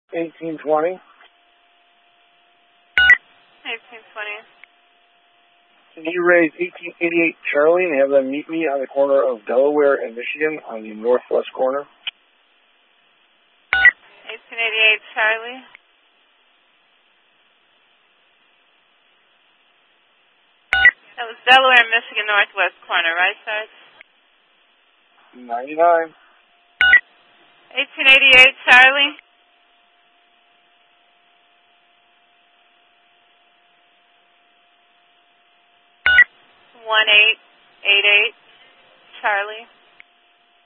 1820. 1820. Can you raise 1888 Charlie and have them meet me on the corner of Delaware and Michigan on the northwest corner? 1888 Charlie. That was Delaware and Michigan northwest corner, right, Sarge? 99. 1888 Charlie. 1888 Charlie.